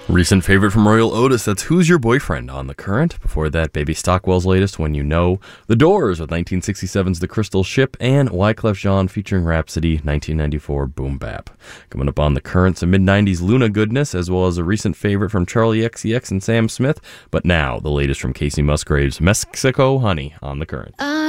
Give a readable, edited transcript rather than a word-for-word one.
Recent favorite from Royal Otis, that's Who's Your Boyfriend on The Current. Before that, Baby Stockwell's latest, When You Know. The Doors with 1967's The Crystal Ship, and Wyclef Jean featuring Rhapsody, 1994 Boom Bap. Coming up on The Current, some mid-90s Luna goodness, as well as a recent favorite from Charlie XCX and Sam Smith. But now, the latest from Casey Musgraves, Mexico Honey on The Current.